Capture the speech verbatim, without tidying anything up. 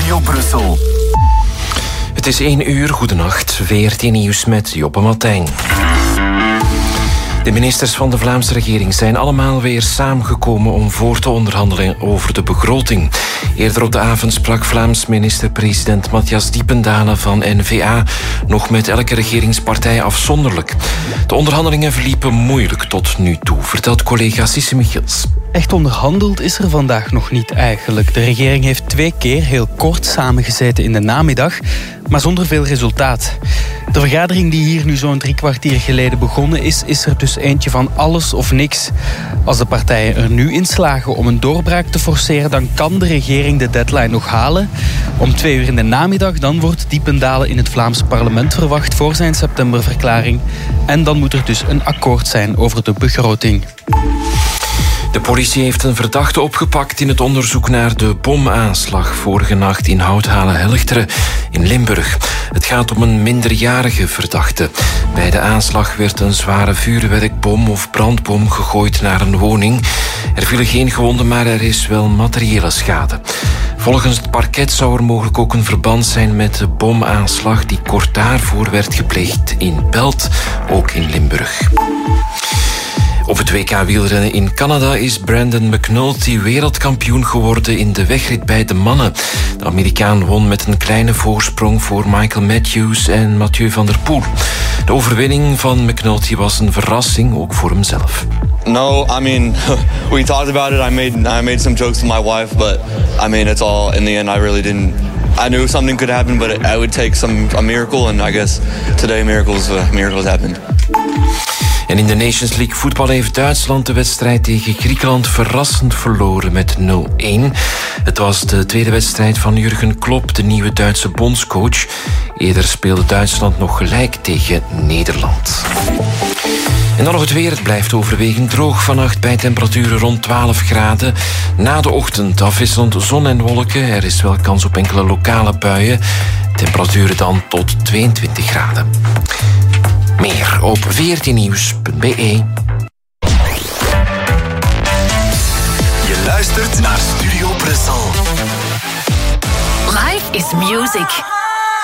Studio Brussel. Het is één uur, goedenacht. V R T Nieuws met Joppe Martijn. De ministers van de Vlaamse regering zijn allemaal weer samengekomen om voor te onderhandelen over de begroting. Eerder op de avond sprak Vlaams minister-president Matthias Diependalen van N V A nog met elke regeringspartij afzonderlijk. De onderhandelingen verliepen moeilijk tot nu toe, vertelt collega Sisse Michiels. Echt onderhandeld is er vandaag nog niet eigenlijk. De regering heeft twee keer heel kort samengezeten in de namiddag, maar zonder veel resultaat. De vergadering die hier nu zo'n drie kwartier geleden begonnen is, is er dus eentje van alles of niks. Als de partijen er nu in slagen om een doorbraak te forceren, dan kan de regering de deadline nog halen. Om twee uur in de namiddag dan wordt Diependalen in het Vlaams parlement verwacht voor zijn septemberverklaring. En dan moet er dus een akkoord zijn over de begroting. De politie heeft een verdachte opgepakt in het onderzoek naar de bomaanslag vorige nacht in Houthalen-Helchteren in Limburg. Het gaat om een minderjarige verdachte. Bij de aanslag werd een zware vuurwerkbom of brandbom gegooid naar een woning. Er vielen geen gewonden, maar er is wel materiële schade. Volgens het parket zou er mogelijk ook een verband zijn met de bomaanslag die kort daarvoor werd gepleegd in Belt, ook in Limburg. Op het W K wielrennen in Canada is Brandon McNulty wereldkampioen geworden in de wegrit bij de mannen. De Amerikaan won met een kleine voorsprong voor Michael Matthews en Mathieu van der Poel. De overwinning van McNulty was een verrassing, ook voor hemzelf. No, I mean, we talked about it. I made I made some jokes with my wife, but I mean, it's all in the end. I really didn't. I knew something could happen, but it, it would take some a miracle, and I guess today miracles uh, miracles happened. En in de Nations League voetbal heeft Duitsland de wedstrijd tegen Griekenland verrassend verloren met nul een. Het was de tweede wedstrijd van Jurgen Klopp, de nieuwe Duitse bondscoach. Eerder speelde Duitsland nog gelijk tegen Nederland. En dan nog het weer. Het blijft overwegend droog vannacht bij temperaturen rond twaalf graden. Na de ochtend afwisselend zon en wolken. Er is wel kans op enkele lokale buien. Temperaturen dan tot tweeëntwintig graden. Meer op v r t nieuws punt b e. Je luistert naar Studio Brussel. Life is music.